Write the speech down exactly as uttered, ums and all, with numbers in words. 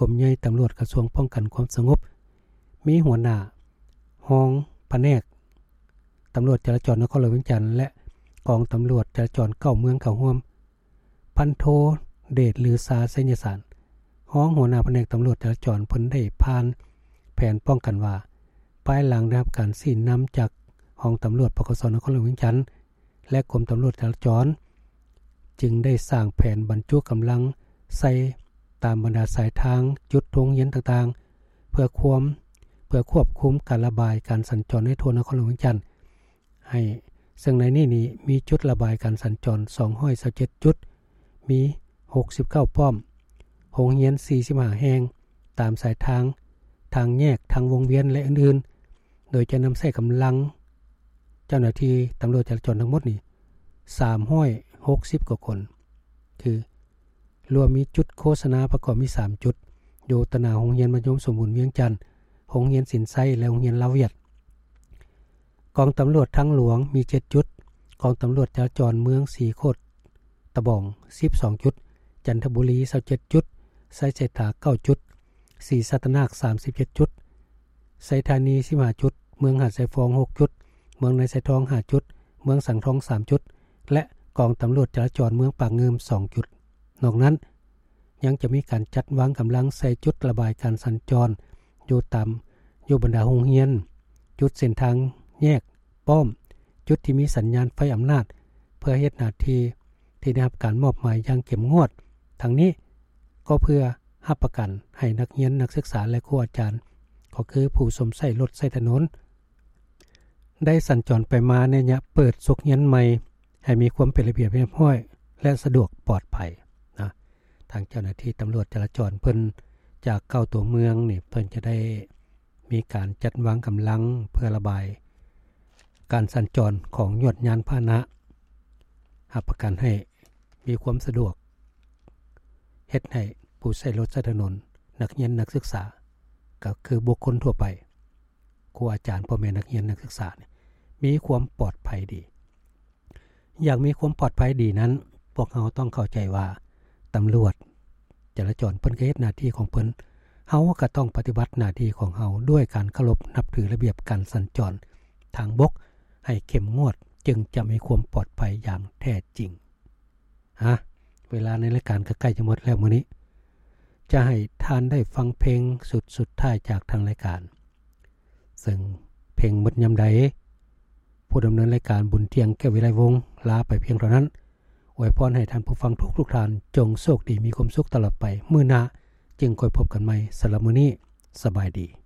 รมใหญ่ตำรวจกระทรวงป้องกันความสงบมีหัวหน้าห้องแผนกตำรวจจราจรนครหลวงเวียงจันทน์และกองตำรวจจราจรเก้าเมืองเก้าร่วมพันโทเดชลือสาไสยสารห้องหัวหน้าแผนกตำรวจจราจรเพิ่นได้ผ่านแผนป้องกันว่าภายหลังได้รับการสินนำจากห้องตำรวจปกสนครหลวงเวียงจันทน์และกรมตำรวจจราจรจึงได้สร้างแผนบรรจุกำลังใส่ตามบรรดาสายทางจุดโรงเรียนต่างๆเพื่อควบเพื่อควบคุมการระบายการสัญจรในทั่วนครหลวงเวียงจันทน์ให้ซึ่งในนี้นี้มีจุดระบายการสัญจรสองร้อยยี่สิบเจ็ดจุดมีหกสิบเก้าป้อมโรงเรียนสี่สิบห้าแห่งตามสายทางทางแยกทางวงเวียนและอื่นๆโดยจะนำใช้กำลังเจ้าหน้าที่ตำรวจจราจรทั้งหมดนี่สามร้อยหกสิบกว่าคนคือรวมมีจุดโฆษณาประกอบมีสามจุดอยู่ตนาโรงเรียนมัธยมสมบูรณ์เวียงจันทน์โรงเรียนสินไส้และโรงเรียนลาวเวียดกองตำรวจทางหลวงมีเจ็ดจุดกองตำรวจจราจรเมืองสีโคตรตะบองสิบสองจุดจันทบุรียี่สิบเจ็ดจุดไสเศรษฐาเก้าจุดศรีสัตนาคสามสิบเจ็ดจุดไสธานีสิบห้าจุดเมืองหาดไซฟองหกจุดเมืองในไซทองห้าจุดเมืองสังทองสามจุดและกองตำรวจจราจรเมืองปากเงิมสองจุดนอกนั้นยังจะมีการจัดวางกำลังใส่จุดระบายการสัญจรอยู่ตามอยู่บรรดาโรงเรียนจุดเส้นทางแยกป้อมจุดที่มีสัญญาณไฟอำนาจเพื่อเฮ็ดหน้าที่ที่ได้รับการมอบหมายอย่างเข้มงวดทั้งนี้ก็เพื่อรับประกันให้นักเรียนนักศึกษาและครูอาจารย์ก็คือผู้สวมใส่รถใช้ถนนได้สัญจรไปมาในระยะเปิดสุขเรียนใหม่ให้มีความเป็นระเบียบเรียบร้อยและสะดวกปลอดภัยนะทางเจ้าหน้าที่ตำรวจจราจรเพิ่นจากเก้าตัวเมืองนี่เพิ่นจะได้มีการจัดวางกำลังเพื่อระบายการสัญจรของยวดยานพาหนะรับประกันให้มีความสะดวกเฮ็ดให้ผู้ใช้รถใช้ถนนนักเรียนนักศึกษาก็คือบุคคลทั่วไปครูอาจารย์พ่อแม่นักเรียนนักศึกษาเนี่ยมีความปลอดภัยดีอยากมีความปลอดภัยดีนั้นพวกเราต้องเข้าใจว่าตำรวจจราจรเพิ่นก็เฮ็ดหน้าที่ของเพิ่นเฮาก็ต้องปฏิบัติหน้าที่ของเฮาด้วยการเคารพนับถือระเบียบการสัญจรทางบกให้เข้มงวดจึงจะมีความปลอดภัยอย่างแท้จริงฮะเวลาในรายการก็ใกล้จะหมดแล้วมื้อนี้จะให้ท่านได้ฟังเพลงสุดสุดท้ายจากทางรายการซึ่งเพลงหมดยามใดผู้ดำเนินรายการบุญเที่ยงแก้ววิไลวงศ์ลาไปเพียงเท่านั้นอวยพรให้ท่านผู้ฟังทุกๆท่านจงโชคดีมีความสุขตลอดไปมื้อหน้าจึงค่อยพบกันใหม่สำหรับมื้อนี้สบายดี